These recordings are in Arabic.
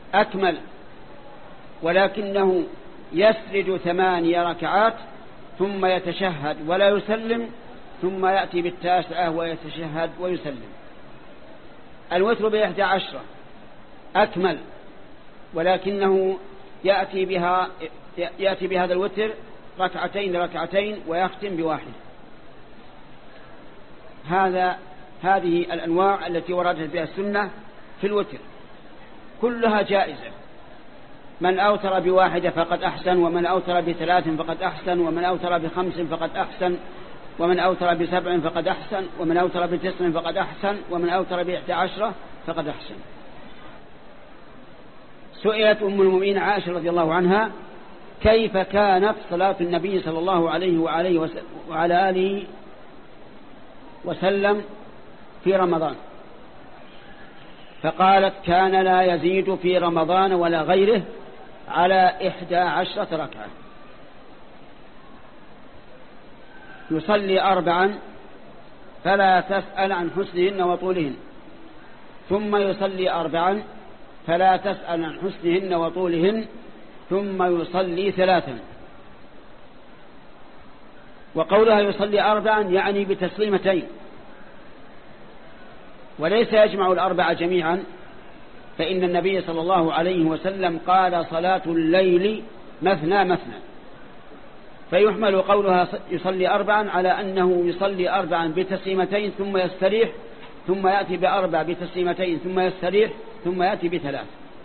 أكمل، ولكنه يسرد 8 ركعات ثم يتشهد ولا يسلم، ثم يأتي بالتاسعة ويتشهد ويسلم. الوتر ب11 أكمل، ولكنه يأتي بهذا الوتر ركعتين ويختم بواحد. هذه الأنواع التي وردت بها السنة في الوتر كلها جائزة. من أوتر ب1 فقد أحسن، ومن أوتر ب3 فقد أحسن، ومن أوتر ب5 فقد أحسن، ومن أوتر ب7 فقد أحسن، ومن أوتر ب9 فقد أحسن، ومن أوتر ب11 فقد أحسن. سئلت أم المؤمنين عائشة رضي الله عنها كيف كانت صلاة النبي صلى الله عليه وعلى آله وسلم في رمضان، فقالت كان لا يزيد في رمضان ولا غيره على 11 ركعة. يصلي 4 فلا تسأل عن حسنهن وطولهن، ثم يصلي 4 فلا تسأل عن حسنهن وطولهن، ثم يصلي 3. وقولها يصلي 4 يعني بتسليمتين، وليس يجمع ال4 جميعا، فإن النبي صلى الله عليه وسلم قال صلاة الليل مثنى مثنى، فيحمل قولها يصلي 4 على أنه يصلي 4 بتسليمتين ثم يستريح، ثم يأتي ب4 بتسليمتين ثم يستريح، ثم يأتي ب3.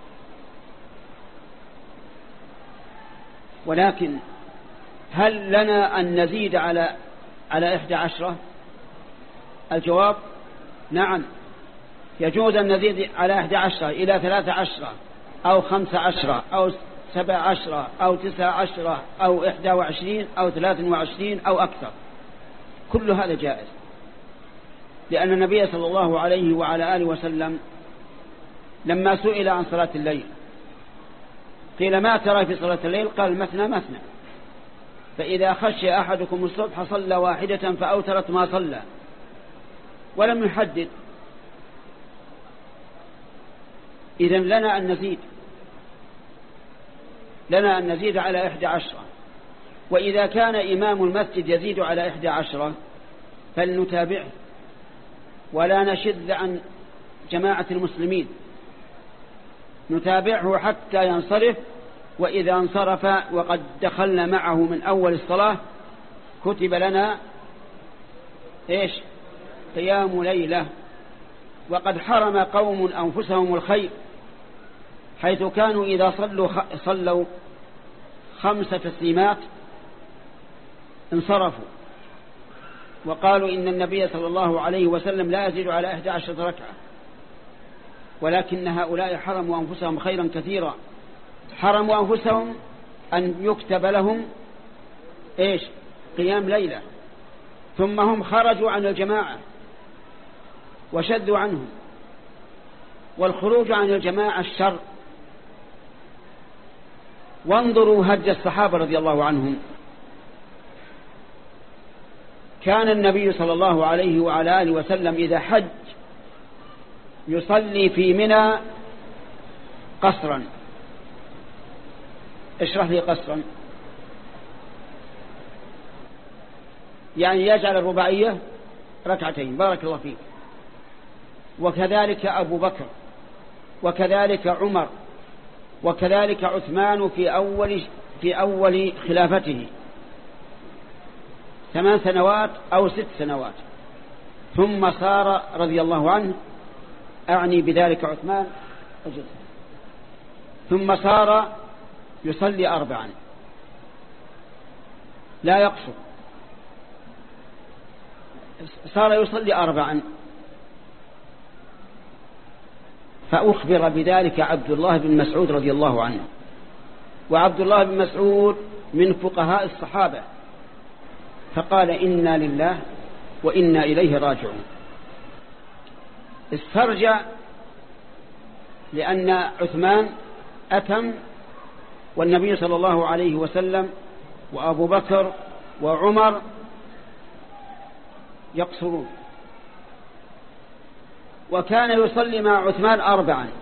ولكن هل لنا أن نزيد على 11؟ الجواب نعم، يجوز أن نزيد على 11 إلى 13 أو 15 أو 17 أو 19 أو 21 أو 23 أو أكثر، كل هذا جائز، لأن النبي صلى الله عليه وعلى آله وسلم لما سئل عن صلاة الليل قيل ما ترى في صلاة الليل؟ قال مثنى مثنى، فإذا خشي أحدكم الصبح صلى 1 فأوترت ما صلى، ولم يحدد. إذن لنا أن نزيد على 11. وإذا كان إمام المسجد يزيد على 11 فلنتابعه ولا نشذ عن جماعة المسلمين، نتابعه حتى ينصرف، وإذا انصرف وقد دخلنا معه من أول الصلاة كتب لنا قيام ليلة. وقد حرم قوم أنفسهم الخير، حيث كانوا إذا صلوا 5 تسليمات انصرفوا، وقالوا إن النبي صلى الله عليه وسلم لا يزيد على 11 ركعة، ولكن هؤلاء حرموا أنفسهم خيرا كثيرا، حرموا أنفسهم أن يكتب لهم قيام ليلة، ثم هم خرجوا عن الجماعة وشذوا عنهم، والخروج عن الجماعة الشر. وانظروا هدي الصحابة رضي الله عنهم، كان النبي صلى الله عليه وعلى آله وسلم إذا حج يصلي في منى قصرا. اشرح لي قصرا، يعني يجعل الرباعية 2 بارك الله فيك. وكذلك أبو بكر، وكذلك عمر، وكذلك عثمان في أول خلافته 8 سنوات أو 6 سنوات، ثم صار رضي الله عنه، أعني بذلك عثمان، ثم صار يصلي 4 لا يقصر، صار يصلي 4. فأخبر بذلك عبد الله بن مسعود رضي الله عنه، وعبد الله بن مسعود من فقهاء الصحابة، فقال إنا لله وإنا إليه راجعون. استرجع، لأن عثمان أتم، والنبي صلى الله عليه وسلم وأبو بكر وعمر يقصرون. وكان يصلي مع عثمان 4